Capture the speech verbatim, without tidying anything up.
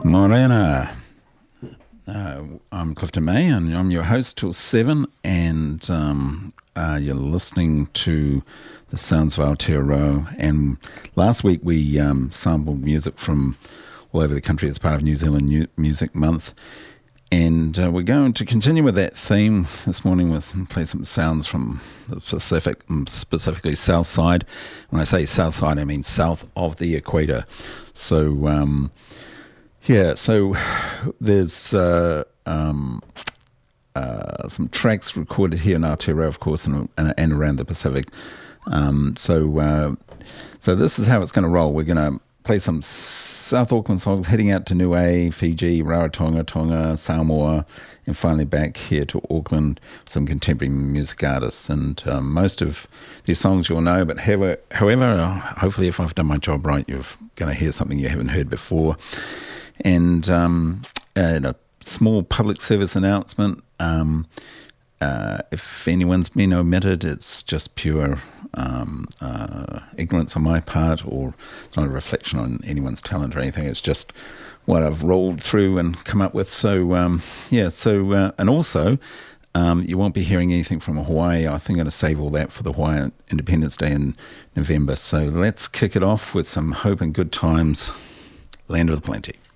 Morena. Uh, I'm Clifton May, and I'm your host till seven, and um, uh, you're listening to the Sounds of Aotearoa. And last week we um, sampled music from all over the country as part of New Zealand New Music Month, and uh, we're going to continue with that theme this morning with play some sounds from the Pacific, specifically South Side. When I say South Side, I mean south of the equator. So um, yeah, so there's uh, um, uh, some tracks recorded here in Aotearoa, of course, and, and, and around the Pacific. Um, so uh, so this is how it's going to roll. We're going to play some South Auckland songs, heading out to Niue, Fiji, Rarotonga, Tonga, Samoa, and finally back here to Auckland, some contemporary music artists. And um, most of these songs you'll know, but however, however, hopefully if I've done my job right, you're going to hear something you haven't heard before. And, um, and a small public service announcement. Um, uh, if anyone's been omitted, it's just pure um, uh, ignorance on my part, or it's not a reflection on anyone's talent or anything. It's just what I've rolled through and come up with. So, um, yeah, so, uh, and also, um, you won't be hearing anything from Hawaii. I think I'm going to save all that for the Hawaii Independence Day in November. So let's kick it off with some hope and good times, Land of the Plenty.